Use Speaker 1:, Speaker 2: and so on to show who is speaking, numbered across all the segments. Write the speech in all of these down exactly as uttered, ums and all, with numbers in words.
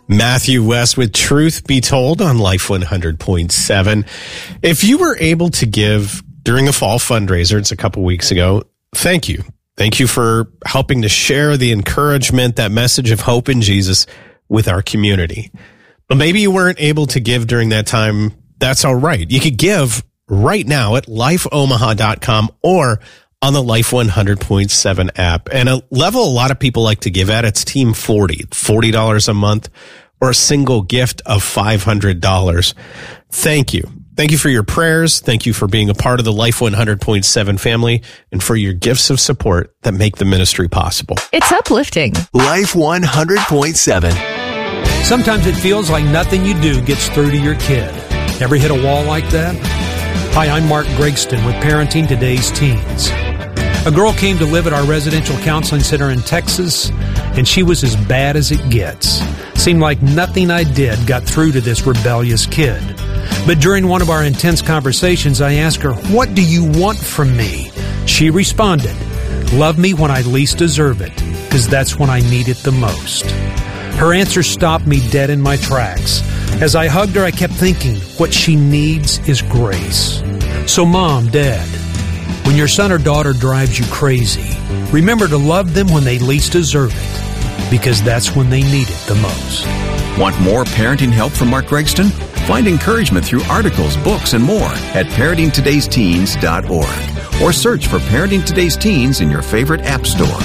Speaker 1: Matthew West with Truth Be Told on Life one hundred point seven. If you were able to give during a fall fundraiser, it's a couple weeks ago, thank you. Thank you for helping to share the encouragement, that message of hope in Jesus with our community. But maybe you weren't able to give during that time. That's all right. You could give right now at life omaha dot com or on the Life one hundred point seven app. And a level a lot of people like to give at, it's Team forty, forty dollars a month, or a single gift of five hundred dollars. Thank you. Thank you for your prayers. Thank you for being a part of the Life one hundred point seven family and for your gifts of support that make the ministry possible.
Speaker 2: It's uplifting.
Speaker 3: Life one hundred point seven.
Speaker 4: Sometimes it feels like nothing you do gets through to your kid. Ever hit a wall like that? Hi, I'm Mark Gregston with Parenting Today's Teens. A girl came to live at our residential counseling center in Texas, and she was as bad as it gets. Seemed like nothing I did got through to this rebellious kid. But during one of our intense conversations, I asked her, "What do you want from me?" She responded, "Love me when I least deserve it, because that's when I need it the most." Her answer stopped me dead in my tracks. As I hugged her, I kept thinking, what she needs is grace. So Mom, Dad, when your son or daughter drives you crazy, remember to love them when they least deserve it, because that's when they need it the most.
Speaker 5: Want more parenting help from Mark Gregston? Find encouragement through articles, books, and more at parenting todays teens dot org or search for Parenting Today's Teens in your favorite app store.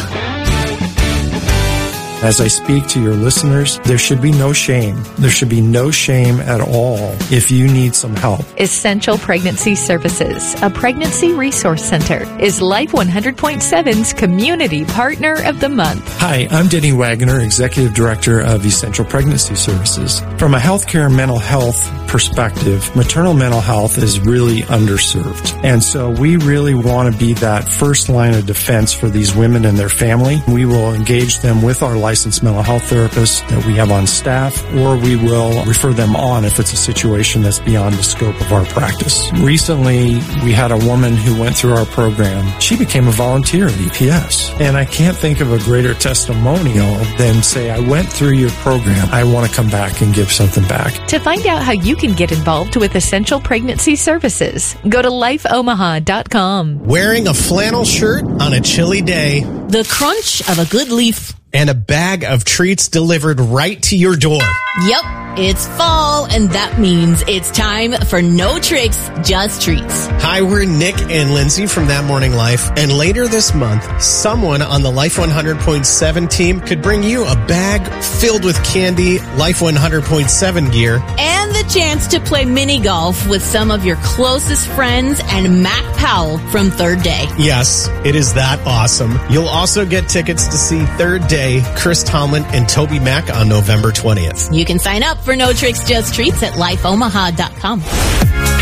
Speaker 6: As I speak to your listeners, there should be no shame. There should be no shame at all if you need some help.
Speaker 2: Essential Pregnancy Services, a pregnancy resource center, is Life one hundred point seven's Community Partner of the Month.
Speaker 6: Hi, I'm Denny Wagner, Executive Director of Essential Pregnancy Services. From a healthcare and mental health perspective, maternal mental health is really underserved. And so we really want to be that first line of defense for these women and their family. We will engage them with our licensed mental health therapists that we have on staff, or we will refer them on if it's a situation that's beyond the scope of our practice. Recently, we had a woman who went through our program. She became a volunteer at E P S. And I can't think of a greater testimonial than say, I went through your program. I want to come back and give something back.
Speaker 2: To find out how you can get involved with Essential Pregnancy Services, go to life omaha dot com.
Speaker 1: Wearing a flannel shirt on a chilly day.
Speaker 7: The crunch of a good leaf.
Speaker 1: And a bag of treats delivered right to your door.
Speaker 7: Yep, it's fall, and that means it's time for No Tricks, Just Treats.
Speaker 1: Hi, we're Nick and Lindsay from That Morning Life, and later this month, someone on the Life one hundred point seven team could bring you a bag filled with candy, Life one hundred point seven gear,
Speaker 7: and the chance to play mini golf with some of your closest friends and Mac Powell from Third Day.
Speaker 1: Yes, it is that awesome. You'll also get tickets to see Third Day, Chris Tomlin, and Toby Mac on November twentieth.
Speaker 7: You can sign up for No Tricks, Just Treats at life omaha dot com.